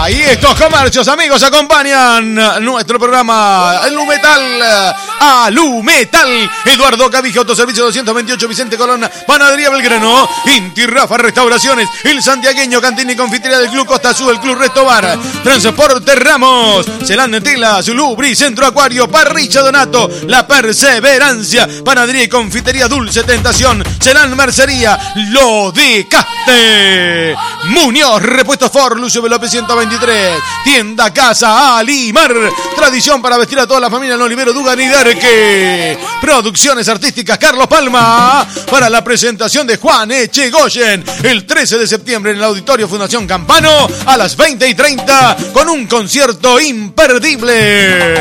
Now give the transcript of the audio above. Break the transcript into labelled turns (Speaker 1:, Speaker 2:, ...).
Speaker 1: Y estos comercios, amigos, acompañan nuestro programa Alumetal. Alumetal. Eduardo Cavige, Autoservicio 228, Vicente Colón, Panadería Belgrano, Inti Rafa Restauraciones, El Santiagueño, Cantina y Confitería del Club Costa Azul, el Club Resto Bar, Transporte Ramos, Celán Telas, Lubri, Centro Acuario, Parrilla Donato, La Perseverancia, Panadería y Confitería Dulce Tentación, Celán Mercería, Lo de Caste, Muñoz, Repuestos Ford, Lucio López 123, Tienda Casa Alimar, tradición para vestir a toda la familia en Olivero, Dugan y Derque, Producciones Artísticas Carlos Palma, para la presentación de Juan Echegoyen, el 13 de septiembre en el Auditorio Fundación Campano, a las 20:30, con un concierto imperdible.